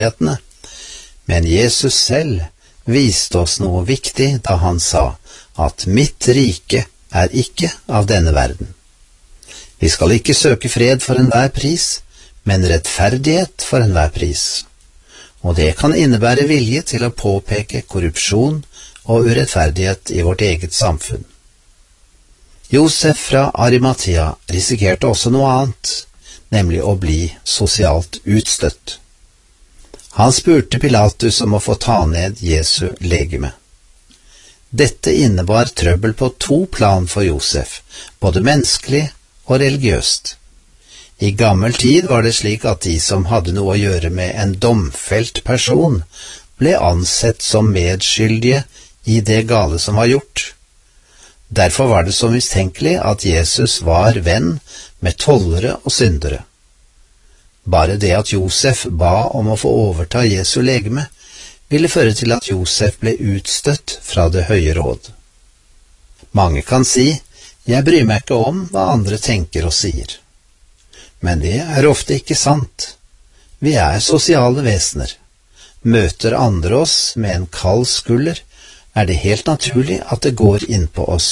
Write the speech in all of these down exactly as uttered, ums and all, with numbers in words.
omstendighetene, men Jesus selv viste oss noe viktig da han sa at mitt rike er ikke av denne verden. Vi skal ikke søke fred for enhver pris, men rettferdighet for enhver pris. Og det kan innebære vilje til å påpeke korrupsjon og urettferdighet i vårt eget samfunn. Josef fra Arimathea risikerte også noe annet, nemlig å bli sosialt utstøtt. Han spurte Pilatus om å få ta ned Jesu legeme. Dette innebar trøbbel på to plan for Josef, både menneskelig og religiøst. I gammel tid var det slik at de som hadde noe å gjøre med en domfelt person, ble ansett som medskyldige i det gale som var gjort. Derfor var det så mistenkelig at Jesus var venn med tollere og syndere. Bare det at Josef ba om å få overta Jesu legeme, ville føre til at Josef ble utstøtt fra det høye råd. Mange kan si, jeg bryr meg ikke om hva andre tenker og sier. Men det er ofte ikke sant. Vi er sosiale vesener. Møter andre oss med en kald skulder, er det helt naturlig at det går inn på oss.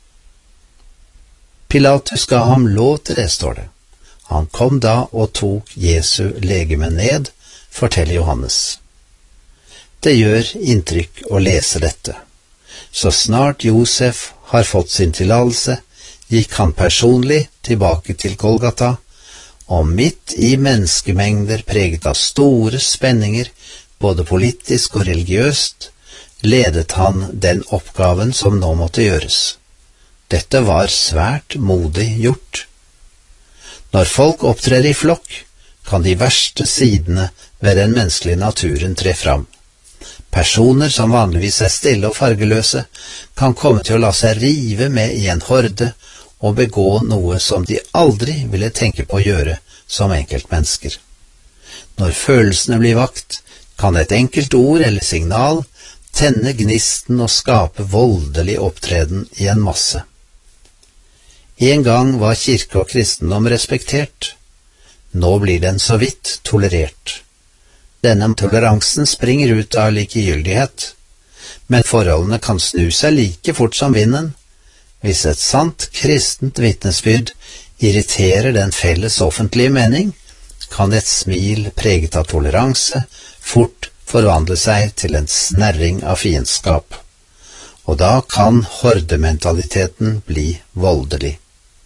Pilatus ga ham lov til det, står det. Han kom da og tok Jesu legeme ned, forteller Johannes. Det gjør inntrykk å lese dette. Så snart Josef har fått sin tilladelse, gikk han personlig tilbake til Golgata, og midt i menneskemengder preget av store spenninger, både politisk og religiøst, ledet han den oppgaven som nå måtte gjøres. Dette var svært modig gjort. Når folk opptrer i flokk, kan de verste sidene ved den menneskelige naturen tre fram. Personer som vanligvis er stille og fargeløse, kan komme til å la seg rive med i en horde og begå noe som de aldri ville tenke på å gjøre som enkeltmennesker. Når følelsene blir vakt, kan et enkelt ord eller signal tenne gnisten og skape voldelig opptreden i en masse. En gang var kirke og kristendom respektert. Nå blir den så vidt tolerert. Denne toleransen springer ut av likegyldighet, men forholdene kan snu seg like fort som vinden. Hvis et sant kristent vitnesbyrd irriterer den felles offentlige mening, kan et smil preget av toleranse fort forvandle seg til en snerring av fiendskap, og da kan hordementaliteten bli voldelig.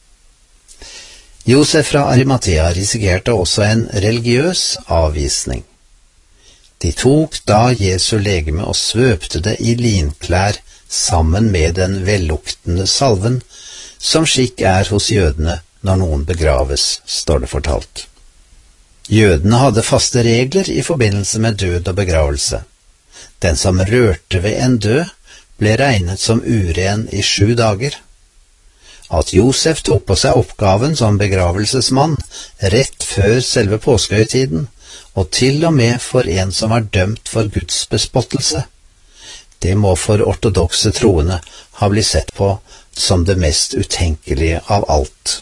Josef fra Arimathea risikerte også en religiøs avvisning. De tok da Jesu legeme og svøpte det i linklær sammen med den velluktende salven, som skikk er hos jødene når noen begraves, står det fortalt. Jødene hadde faste regler i forbindelse med død og begravelse. Den som rørte ved en død, ble regnet som uren i sju dager. At Josef tok på seg oppgaven som begravelsesmann rett før selve påskehøytiden, og til og med for en som var dømt for Guds bespottelse, det må for ortodokse troende ha blitt sett på som det mest utenkelige av alt.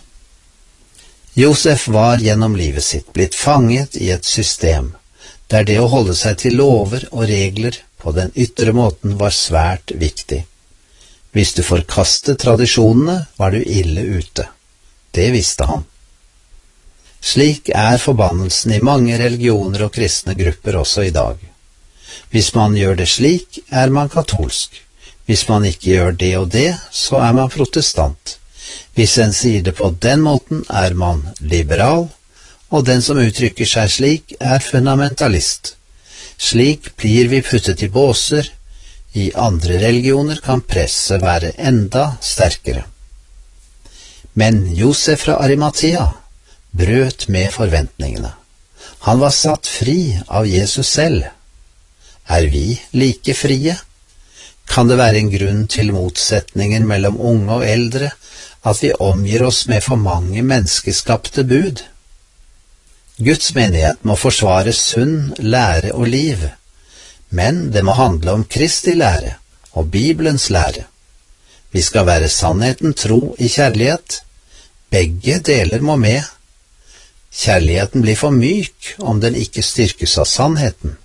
Josef var gjennom livet sitt blitt fanget i et system, der det å holde seg til lover og regler på den ytre måten var svært viktig. Hvis du forkastet tradisjonene, var du ille ute. Det visste han. Slik er forbannelsen i mange religioner og kristne grupper også i dag. Hvis man gjør det slik, er man katolsk. Hvis man ikke gjør det og det, så er man protestant. Hvis en sier det på den måten, er man liberal, og den som uttrykker seg slik, er fundamentalist. Slik blir vi puttet i båser. I andre religioner kan presset være enda sterkere. Men Josef fra Arimathea brøt med forventningene. Han var satt fri av Jesus selv. Er vi like frie? Kan det være en grunn til motsetningen mellom unge og eldre, at vi omgir oss med for mange menneskeskapte bud? Guds menighet må forsvare sunn lære og liv, men det må handle om Kristi lære og Bibelens lære. Vi skal være sannheten tro i kjærlighet. Begge deler må med. Kjærligheten blir for myk om den ikke styrkes av sannheten.